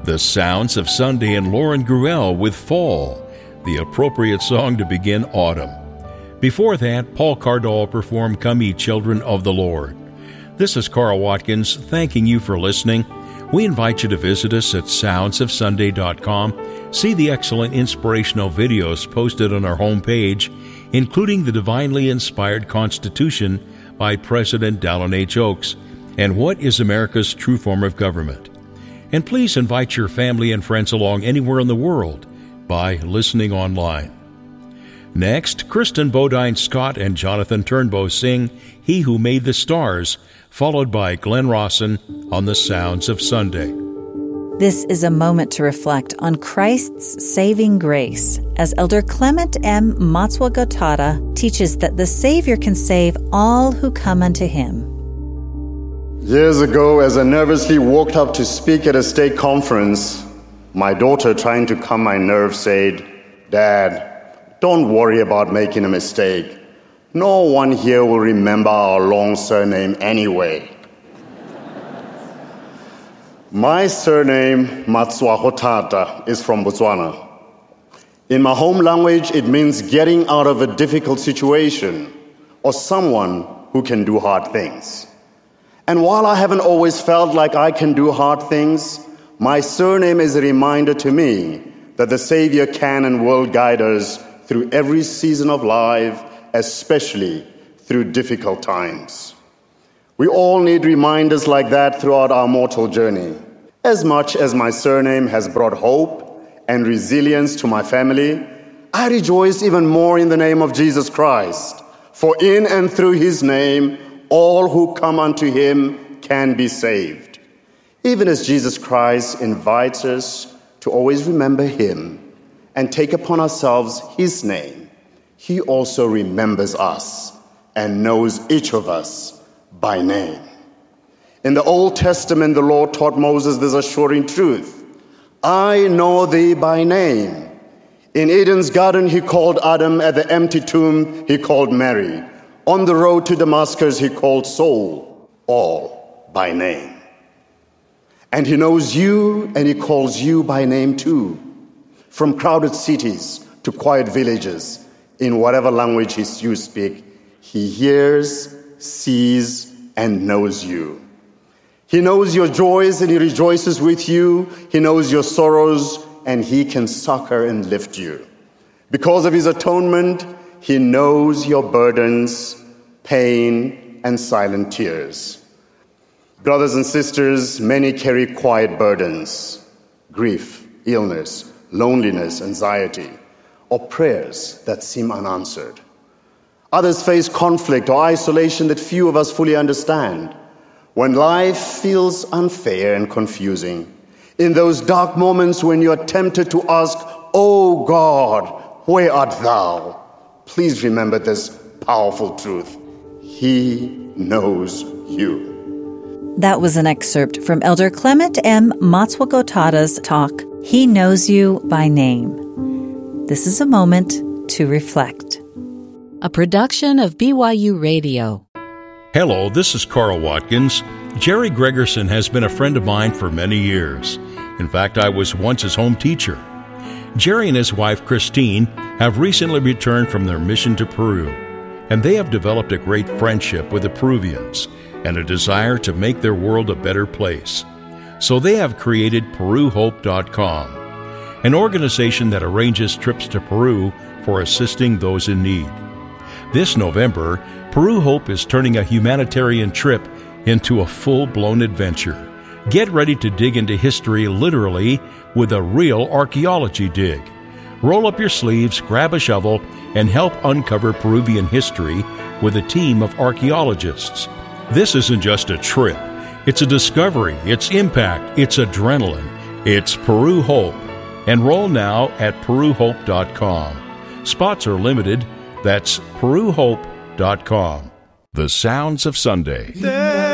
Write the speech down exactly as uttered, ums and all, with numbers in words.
The Sounds of Sunday and Lauren Gruelle with Fall, the appropriate song to begin autumn. Before that, Paul Cardall performed Come Ye Children of the Lord. This is Carl Watkins thanking you for listening. We invite you to visit us at sounds of sunday dot com. See the excellent inspirational videos posted on our homepage, including the divinely inspired Constitution by President Dallin H. Oaks and What is America's True Form of Government. And please invite your family and friends along anywhere in the world by listening online. Next, Kristen Bodine Scott and Jonathan Turnbow sing He Who Made the Stars, followed by Glenn Rawson on the Sounds of Sunday. This is a moment to reflect on Christ's saving grace as Elder Clement M. Matswa-Gotada teaches that the Savior can save all who come unto Him. Years ago, as I nervously walked up to speak at a stake conference, my daughter, trying to calm my nerves, said, "Dad, don't worry about making a mistake. No one here will remember our long surname anyway." My surname, Matswa-Gotada, is from Botswana. In my home language, it means getting out of a difficult situation or someone who can do hard things. And while I haven't always felt like I can do hard things, my surname is a reminder to me that the Savior can and will guide us through every season of life, especially through difficult times. We all need reminders like that throughout our mortal journey. As much as my surname has brought hope and resilience to my family, I rejoice even more in the name of Jesus Christ. For in and through His name, all who come unto Him can be saved. Even as Jesus Christ invites us to always remember Him and take upon ourselves His name, He also remembers us and knows each of us by name. In the Old Testament, the Lord taught Moses this assuring truth: I know thee by name. In Eden's garden, He called Adam. At the empty tomb, He called Mary. On the road to Damascus, He called Saul, all by name. And He knows you, and He calls you by name too. From crowded cities to quiet villages, in whatever language you speak, He hears, sees, and knows you. He knows your joys, and He rejoices with you. He knows your sorrows, and He can succor and lift you. Because of His atonement, He knows your burdens, pain, and silent tears. Brothers and sisters, many carry quiet burdens: grief, illness, loneliness, anxiety, or prayers that seem unanswered. Others face conflict or isolation that few of us fully understand. When life feels unfair and confusing, in those dark moments when you are tempted to ask, "Oh God, where art thou?" please remember this powerful truth: He knows you. That was an excerpt from Elder Clement M. Matswa-Gotada's talk, He Knows You by Name. This is a moment to reflect. A production of B Y U Radio. Hello, this is Carl Watkins. Jerry Gregerson has been a friend of mine for many years. In fact, I was once his home teacher. Jerry and his wife, Christine, have recently returned from their mission to Peru, and they have developed a great friendship with the Peruvians and a desire to make their world a better place. So they have created Peru Hope dot com, an organization that arranges trips to Peru for assisting those in need. This November, Peru Hope is turning a humanitarian trip into a full-blown adventure. Get ready to dig into history literally with a real archaeology dig. Roll up your sleeves, grab a shovel, and help uncover Peruvian history with a team of archaeologists. This isn't just a trip. It's a discovery, it's impact, it's adrenaline. It's Peru Hope. Enroll now at Peru Hope dot com. Spots are limited. That's Peru Hope dot com. The Sounds of Sunday.